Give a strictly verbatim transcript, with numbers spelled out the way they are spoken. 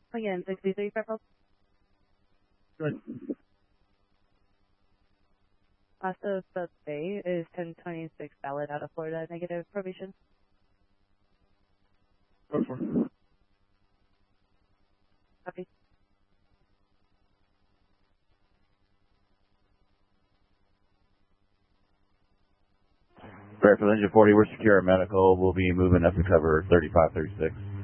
Again, sixty-three purple. Good. Paso Bay is ten twenty-six valid out of Florida, negative probation. Go for it. Copy. Right, for the engine forty, we're secure at medical. We'll be moving up to cover thirty-five thirty-six.